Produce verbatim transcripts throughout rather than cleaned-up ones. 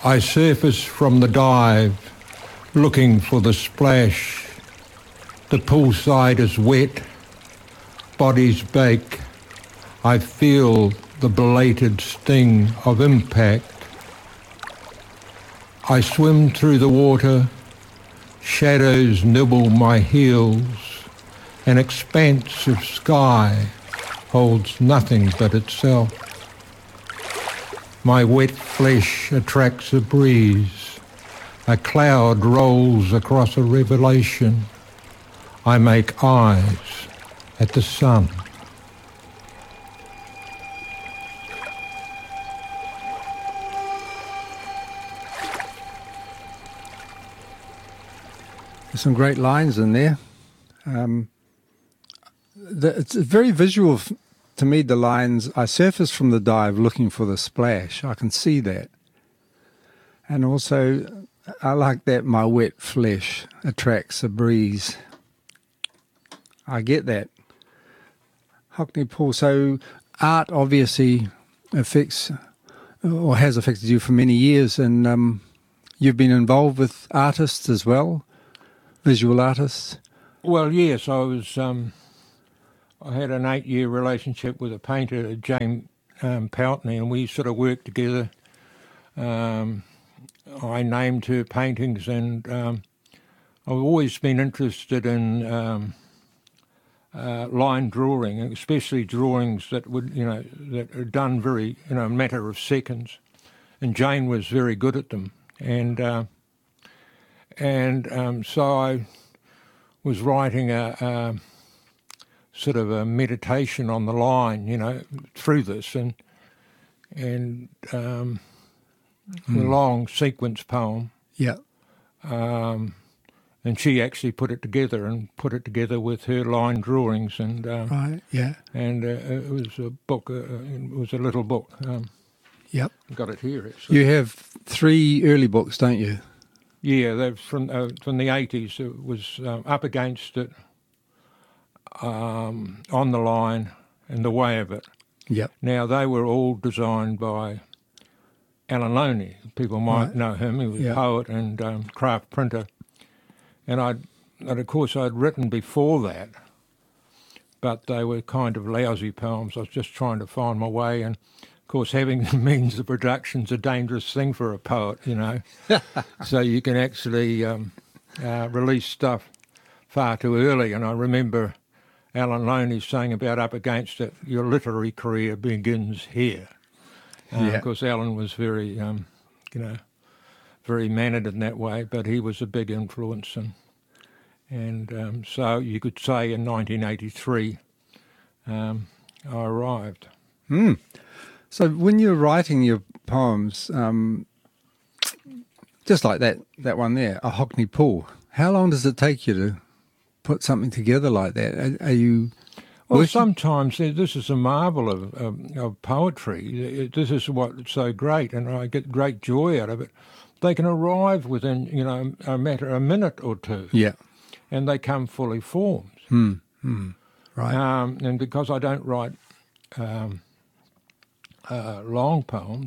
I surface from the dive, looking for the splash. The poolside is wet, bodies bake. I feel the belated sting of impact. I swim through the water, shadows nibble my heels. An expanse of sky holds nothing but itself. My wet flesh attracts a breeze. A cloud rolls across a revelation. I make eyes at the sun. There's some great lines in there. Um, the, it's very visual f- to me, the lines, I surface from the dive looking for the splash. I can see that. And also, I like that my wet flesh attracts a breeze. I get that. Hockney Pool, so art obviously affects, or has affected you for many years, and um, you've been involved with artists as well, visual artists? Well, yes, I was... Um I had an eight-year relationship with a painter, Jane um, Poutney, and we sort of worked together. Um, I named her paintings, and um, I've always been interested in um, uh, line drawing, especially drawings that would, you know, that are done very, you know, a matter of seconds. And Jane was very good at them, and uh, and um, so I was writing a. a sort of a meditation on the line, you know, through this, and and um, mm. a long sequence poem. Yeah. Um, and she actually put it together and put it together with her line drawings, and um, right. Yeah. And uh, it was a book. Uh, it was a little book. Um, yep. I've got it here. Actually. You have three early books, don't you? Yeah, they're from uh, from the eighties. It was uh, Up Against It. Um, On the Line and The Way of It. Yep. Now, they were all designed by Alan Loney. People might right. know him. He was yep. a poet and um, craft printer. And, I'd, and, of course, I'd written before that, but they were kind of lousy poems. I was just trying to find my way. And, of course, having the means of production's a dangerous thing for a poet, you know. So you can actually um, uh, release stuff far too early. And I remember Alan Loney saying about Up Against It, your literary career begins here. Uh, yeah. Of course, Alan was very, um, you know, very mannered in that way, but he was a big influence. And, and um, so you could say in nineteen eighty-three, um, I arrived. Mm. So when you're writing your poems, um, just like that, that one there, A Hockney Pool, how long does it take you to put something together like that? Are, are you Well, working? sometimes this is a marvel of, of, of poetry. This is what's so great, and I get great joy out of it. They can arrive within, you know, a matter, a minute or two. Yeah. And they come fully formed. Hmm. Hmm. Right. Um, and because I don't write um, uh, long poems,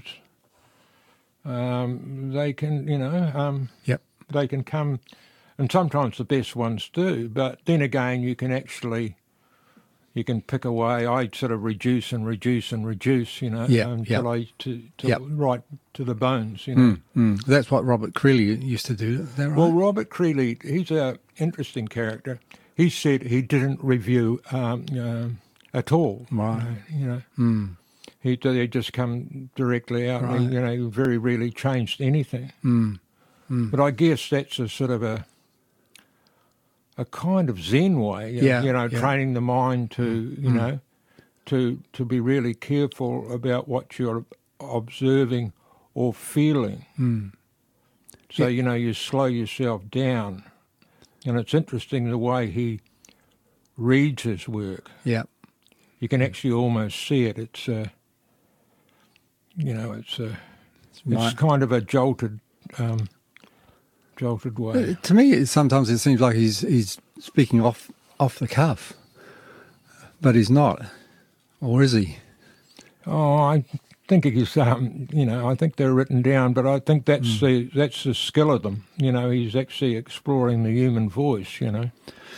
um, they can, you know, um, yep. they can come. And sometimes the best ones do, but then again, you can actually, you can pick away. I sort of reduce and reduce and reduce, you know, yeah, until yep. I to, to yep. right to the bones, you know. Mm, mm. That's what Robert Creeley used to do. Is that right? Well, Robert Creeley, he's an interesting character. He said he didn't review um, uh, at all. Right. You know, mm. he he just come directly out. Right. And he, you know, very rarely changed anything. Mm. Mm. But I guess that's a sort of a a kind of Zen way, you yeah, know, you know yeah. training the mind to, you mm. know, to to be really careful about what you're observing or feeling. Mm. So, yeah. you know, you slow yourself down. And it's interesting the way he reads his work. Yeah. You can actually almost see it. It's, uh, you know, it's, uh, it's, it's kind of a jolted... Um, jolted way. To me, it, sometimes it seems like he's he's speaking off off the cuff, but he's not, or is he? Oh, I think he's, um, you know, I think they're written down, but I think that's mm. the that's the skill of them. You know, he's actually exploring the human voice. You know,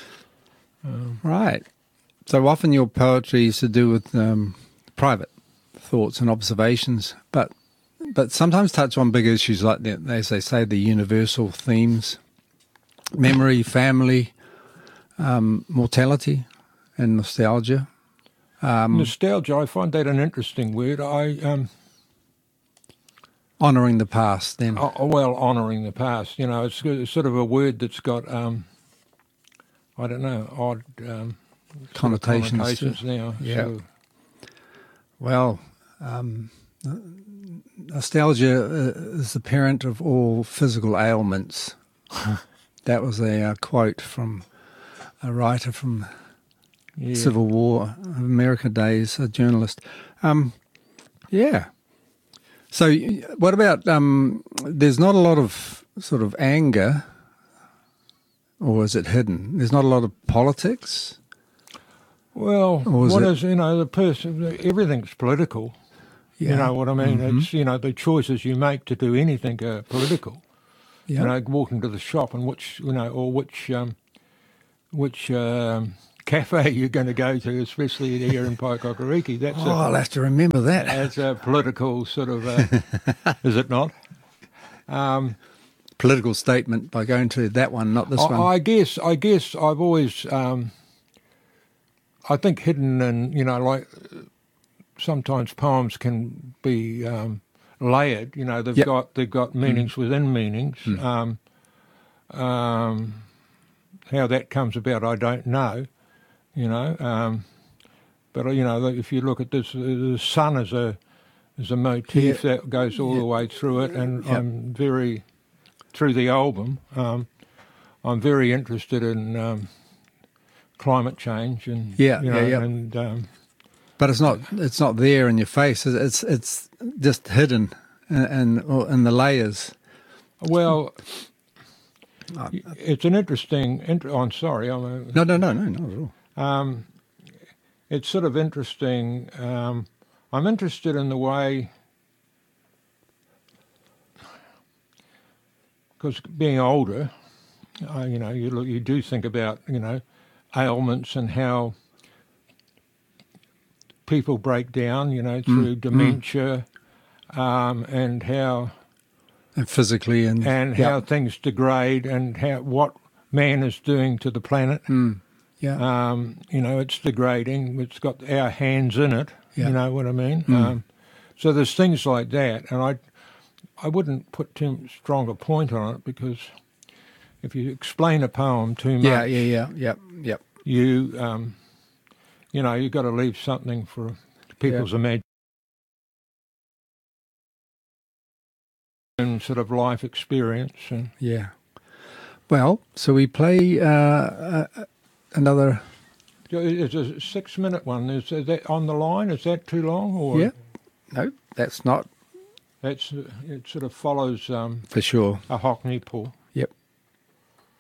um, right. So often your poetry is to do with um, private thoughts and observations, but but sometimes touch on big issues like the, as they say, the universal themes: memory, family, um, mortality, and nostalgia. Um, Nostalgia, I find that an interesting word. I um, honouring the past, then. Oh, well, honouring the past. You know, it's, it's sort of a word that's got, um, I don't know, odd um, connotations, connotations now. Yeah. So. Well, um, nostalgia is the parent of all physical ailments. That was a uh, quote from a writer from yeah. Civil War, America days, a journalist. Um, yeah. So what about, um, there's not a lot of sort of anger, or is it hidden? There's not a lot of politics? Well, is what it? is, you know, the person, everything's political. Yeah. You know what I mean? Mm-hmm. It's, you know, the choices you make to do anything are political. Yeah. You know, walking to the shop and which, you know, or which, um, which, um, cafe you're going to go to, especially here in Paekākāriki. That's oh, a, I'll have to remember that. That's a political sort of, uh, is it not? Um, political statement by going to that one, not this I, one. I guess, I guess I've always, um, I think hidden and, you know, like sometimes poems can be um, layered. You know, they've yep. got they've got meanings mm. within meanings. Mm. Um, um, how that comes about, I don't know. You know, um, but you know, if you look at this, the sun is a is a motif yeah. that goes all yeah. the way through it, and yep. I'm very through the album. Um, I'm very interested in um, climate change, and yeah, you know, yeah, yeah. and um, but it's not it's not there in your face. It's it's just hidden and in the layers. Well. It's an interesting. Int- oh, I'm sorry. I'm a, no, no, no, no, not at all. Um, it's sort of interesting. Um, I'm interested in the way, because being older, uh, you know, you look, you do think about, you know, ailments and how people break down, you know, through mm. dementia, mm. um, and how. And physically and and yeah. how things degrade and how what man is doing to the planet. Mm. Yeah, um, you know, it's degrading. It's got our hands in it. Yeah. You know what I mean? Mm. Um, so there's things like that, and I, I wouldn't put too strong a point on it because if you explain a poem too much, yeah, yeah, yeah, yeah, yeah, you, um, you know, you've got to leave something for people's yeah. imagination. And sort of life experience. And yeah. Well, so we play uh, uh, another... It's a six-minute one. Is that on the line? Is that too long? Or yeah. No, that's not. That's It sort of follows... Um, For sure. A Hockney pull.